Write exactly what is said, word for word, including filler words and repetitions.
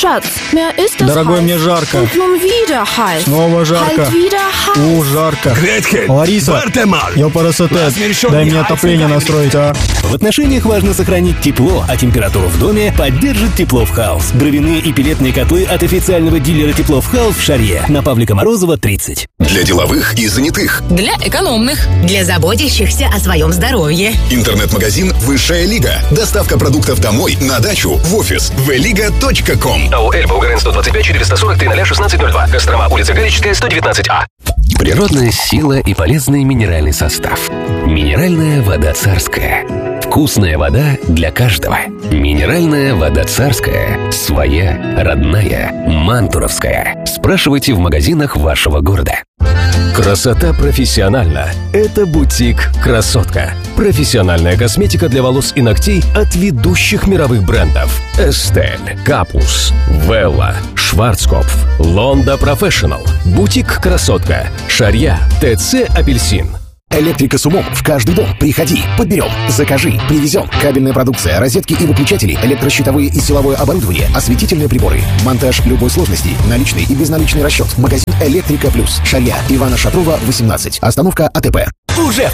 Schatz, mir ist es Дорогой, heiß. мне жарко. Und nun wieder heiß. Снова жарко. Halt wieder heiß. У, жарко. Гретхен, Лариса, Бартемаль. я парасетет. Дай мне отопление настроить, а? В отношениях важно сохранить тепло, а температуру в доме поддержит Теплов Хаус. Дровяные и пеллетные котлы от официального дилера Теплов Хаус в Шарье. На Павлика Морозова, тридцать. Для деловых и занятых. Для экономных. Для заботящихся о своем здоровье. Интернет-магазин «Высшая лига». Доставка продуктов домой, на дачу, в офис. вэ лига точка ком. АО «Эльба», УГРН сто двадцать пять четыреста сорок три ноль шестнадцать ноль два. Кострома, улица Галическая, сто девятнадцать А. Природная сила и полезный минеральный состав. Минеральная вода «Царская». Вкусная вода для каждого. Минеральная вода «Царская». Своя, родная, мантуровская. Спрашивайте в магазинах вашего города. Красота профессиональна. Это бутик «Красотка». Профессиональная косметика для волос и ногтей от ведущих мировых брендов: Estelle, Капус, Вэлла, Шварцкопф, Лонда Профессионал. Бутик «Красотка». Шарья, ТЦ «Апельсин». Электрика с умом в каждый дом. Приходи, подберем, закажи, привезем. Кабельная продукция, розетки и выключатели, электрощитовые и силовое оборудование, осветительные приборы. Монтаж любой сложности, наличный и безналичный расчет. Магазин «Электрика Плюс». Шарья, Ивана Шатрова, восемнадцать. Остановка АТП. Уже